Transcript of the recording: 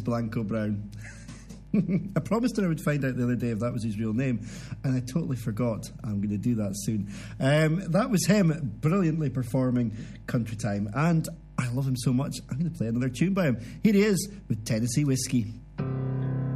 Blanco Brown. I promised her I would find out the other day if that was his real name, and I totally forgot. I'm going to do that soon. That was him brilliantly performing Country Time, and I love him so much, I'm going to play another tune by him. Here he is with Tennessee Whiskey.